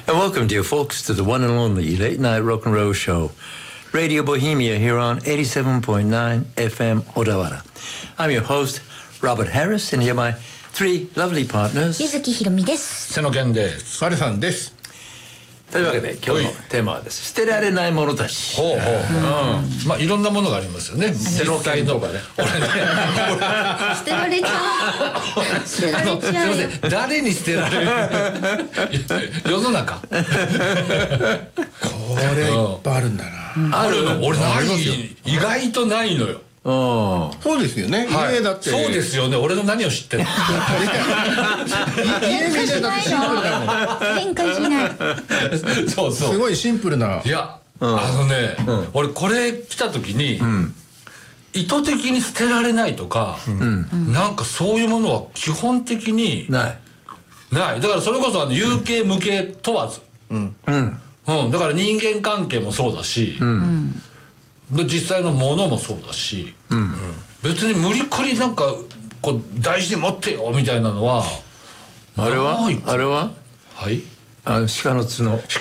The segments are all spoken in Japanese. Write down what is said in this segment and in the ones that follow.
And welcome, dear folks, to the one and only late night rock and roll show, Radio Bohemia, here on 87.9 FM Odawara. I'm your host, Robert Harris, and here are my three lovely partners. 柚木ひろみです。 瀬野健です。 マリさんです。 というわけで今日のテーマはです。捨てられないものたち。 ほうほう。まあいろんなものがありますよね。捨てろたいとかね。俺ね。 捨てられちゃう。捨てられちゃう。 すいません。誰に捨てられる。世の中。 これいっぱいあるんだな。 あるの。俺ない。意外とないのよ。 そうですよね。家だって。 そうですよね。俺の何を知ってるの。 家見てだってシンプルだもん。 変化しない。 そうそう。 すごいシンプルな。 いや、俺これ来た時に、意図的に捨てられないとか、なんかそういうものは基本的にない。 だからそれこそ有形無形問わず。だから人間関係もそうだし、実際のものもそうだし、別に無理くりなんかこう大事に持ってよみたいなのはあれははい、 鹿の角。 車の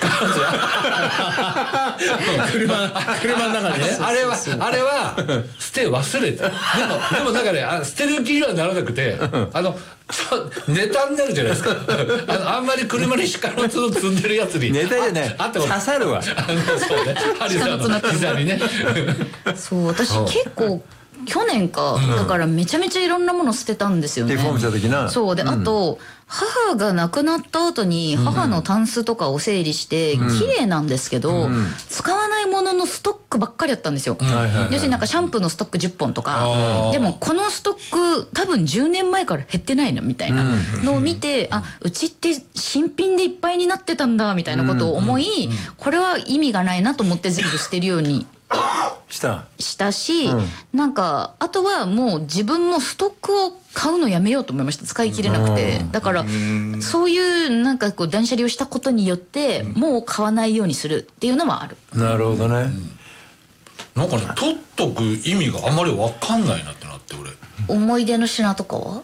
中でね。あれは捨て忘れて。でもなんかね、捨てる気にはならなくて、ネタになるじゃないですか。あんまり車に鹿の角積んでるやつに。 ネタじゃない。刺さるわ。 そうね。ハリさんの膝にね。 そう、私結構去年か、だからめちゃめちゃいろんなもの捨てたんですよね。 デフォームした時な。 そうで、あと母が亡くなった後に母のタンスとかを整理して綺麗なんですけど、使わないもののストックばっかりやったんですよ。要するになんかシャンプーのストック10本とか、でもこのストック多分10年前から減ってないなみたいなのを見て、うちって新品でいっぱいになってたんだみたいなことを思い、これは意味がないなと思って全部捨てるようにしたし、なんかあとはもう自分もストックを買うのやめようと思いました。使い切れなくて。だからそういうなんかこう断捨離をしたことによってもう買わないようにするっていうのはある。 なるほどね。 なんかね、取っとく意味があんまり分かんないなってなって俺。 思い出の品とかは？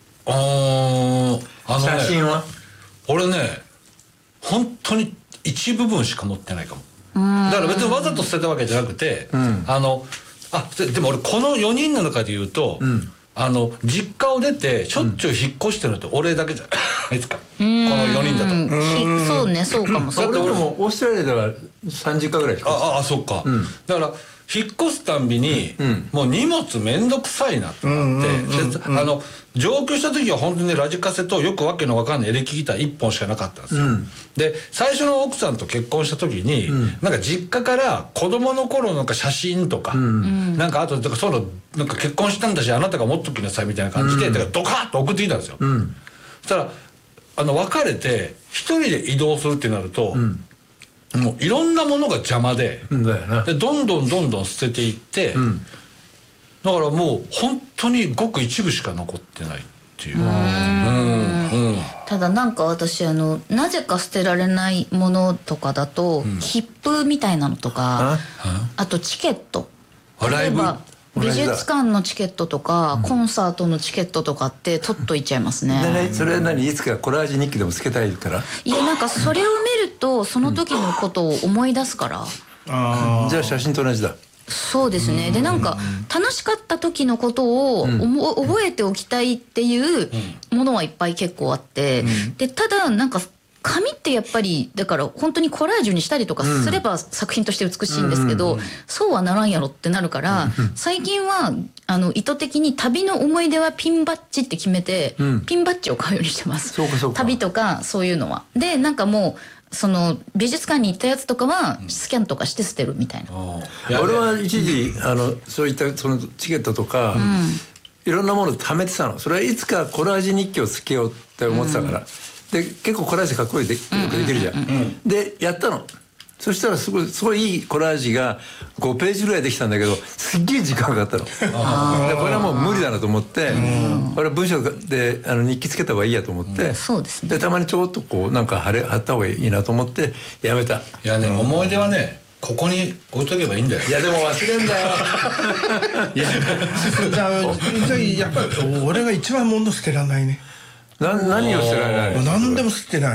写真は？ 俺ね、本当に一部分しか持ってないかも。だから別にわざと捨てたわけじゃなくて、でも俺この4人の中で言うと、実家を出てしょっちゅう引っ越してるのって俺だけじゃないですか、この4人だと。 そうね、そうかも。 だって俺もオーストラリアでは30回ぐらいしか。 そっか、だから引っ越すたんびに、もう荷物めんどくさいなってなって、上京した時は本当にラジカセとよくわけのわかんないエレキギター1本しかなかったんですよ。で最初の奥さんと結婚した時に、なんか実家から子供の頃のなんか写真とか、なんかあとだからそのなんか結婚したんだしあなたが持っときなさいみたいな感じで、だからドカッと送ってきたんですよ。そしたら別れて一人で移動するってなると、もういろんなものが邪魔で、どんどん捨てていって、だからもう本当にごく一部しか残ってないっていう。 ただなんか私なぜか捨てられないものとかだと、切符みたいなのとか、あとチケット。例えば美術館のチケットとか、コンサートのチケットとかって取っといちゃいますね。 それは何、いつかコラージュ日記でもつけたいから？ いや、なんかそれを見るとその時のことを思い出すから。 じゃあ写真と同じだ。 そうですね。でなんか楽しかった時のことを覚えておきたいっていうものはいっぱい結構あって、でただなんか紙ってやっぱりだから本当にコラージュにしたりとかすれば作品として美しいんですけど、そうはならんやろってなるから、最近は意図的に旅の思い出はピンバッジって決めて、ピンバッジを買うようにしてます。旅とかそういうのは。でなんかもうその美術館に行ったやつとかはスキャンとかして捨てるみたいな。 俺は一時そういったそのチケットとか、いろんなもの貯めてたの。それはいつかコラージュ日記をつけようって思ってたから。で結構コラージュかっこいいでよくできるじゃん。でやったの。そしたらすごいいいコラージュが5ページぐらいできたんだけど、すっげえ時間かかったの。でこれはもう無理だなと思って、これは文章で日記つけた方がいいやと思って、 そうですね。 でたまにちょっとこうなんか貼った方がいいなと思ってやめた。 いやね、思い出はねここに置いとけばいいんだよ。 いやでも忘れんだよ。 いやじゃあやっぱり俺が一番物捨てらないね。 何を捨てられない？ 何でも捨てない。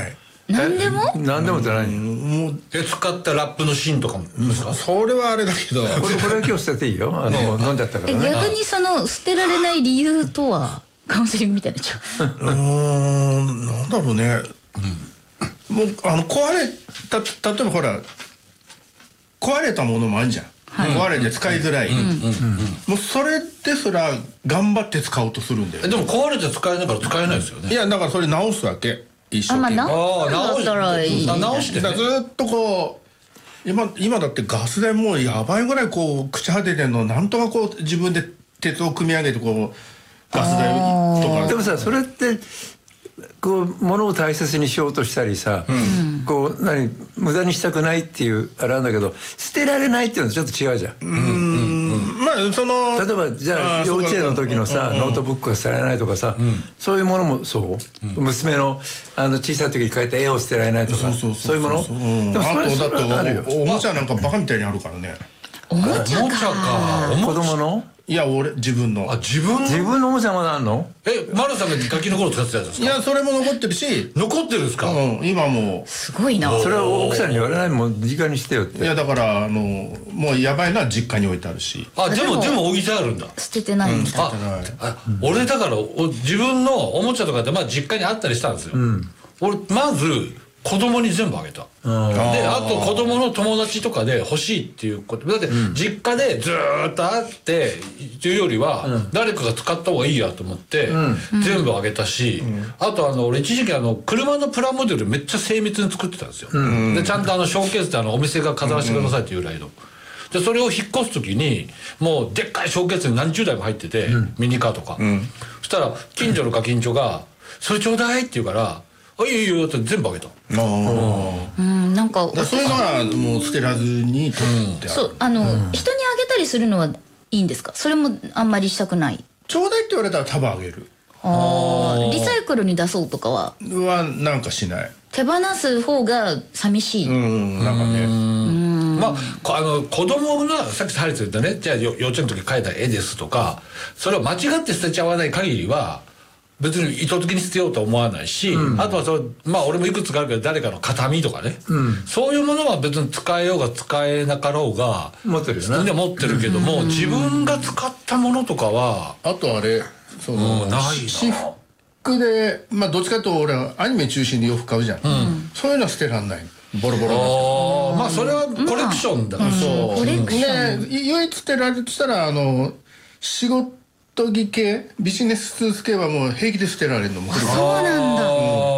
何でも何でもって何？ もう使ったラップの芯とかもですか？ それはあれだけどこれは今日捨てていいよ。飲んじゃったからね。 逆にその捨てられない理由とはカウンセリングみたいになっちゃう。 なんだろうね、もう例えばほら壊れたものもあるじゃん、壊れて使いづらい、もうそれですら頑張って使おうとするんだよ。 でも壊れて使えないから使えないですよね。 いやだからそれ直すわけ、一生懸命。 直したらいい。 直してね。 だからずっとこう今だってガス代もうやばいぐらいこう朽ち果ててんの、なんとかこう自分で鉄を組み上げてこうガス代とか。 でもさ、それってこう物を大切にしようとしたりさ、こう無駄にしたくないっていうあれなんだけど、捨てられないっていうのはちょっと違うじゃん。 まあその例えばじゃあ幼稚園の時のさノートブックが捨てられないとかさ、そういうものもそう、娘の小さい時に描いた絵を捨てられないとか、そういうもの。 でもあとだっておもちゃなんかバカみたいにあるからね。 おもちゃか。 子供の？ いや自分の。 自分のおもちゃまだあんの？ 丸さんがガキの頃使ってたやつですか？ いやそれも残ってるし。 残ってるんですか？ 今もすごいな。 それは奥さんに言われない？もう実家にしてよって。 いやだからもうやばいのは実家に置いてあるし。 でも置いてあるんだ。 捨ててないんだ。 俺だから自分のおもちゃとかって実家にあったりしたんですよ。俺まず子供に全部あげた。であと子供の友達とかで欲しいっていうことだって、実家でずーっとあってっていうよりは、誰かが使った方がいいやと思って、全部あげたし、あと俺一時期車のプラモデルめっちゃ精密に作ってたんですよ。でちゃんとショーケースでお店が飾らせてくださいっていうぐらいの。でそれを引っ越す時にもうでっかいショーケースに何十台も入ってて、ミニカーとか、そしたら近所のガキンチョが「それちょうだい」って言うから「いいよ」って全部あげた。 なんかそういうのはもう捨てらずに取ってある。 そう人にあげたりするのはいいんですか？それもあんまりしたくない。 ちょうだいって言われたら多分あげる。 リサイクルに出そうとかはなんかしない。 手放す方が寂しい。 なんかね。 子供がさっきハリス言ったね、じゃあ幼稚園の時描いた絵ですとか、それを間違って捨てちゃわない限りは別に意図的に捨てようとは思わないし、あとは俺もいくつかあるけど誰かの形見とかね、そういうものは別に使えようが使えなかろうが持ってるよね。 持ってるけども、自分が使ったものとかはあとないな。私服でどっちかというと俺はアニメ中心で洋服買うじゃん。そういうのは捨てらんない。ボロボロ。 それはコレクションだから。 コレクション。 唯一捨てられるとしたら仕事着系ビジネススーツ系はもう平気で捨てられるのも。 そうなんだ。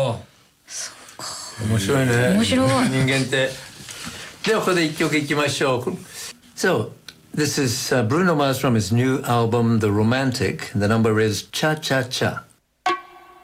面白いね。 面白い。 人間って。ではここで一曲いきましょう。So this is Bruno Mars from his new album The Romantic. The number is Cha Cha Cha.